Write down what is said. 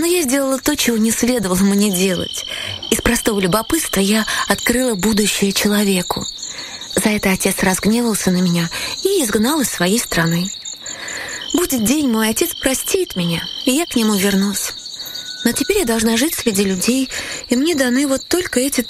Но я сделала то, чего не следовало мне делать. Из простого любопытства я открыла будущее человеку. За это отец разгневался на меня и изгнал из своей страны. Будет день, мой отец простит меня, и я к нему вернусь. Но теперь я должна жить среди людей, и мне даны вот только эти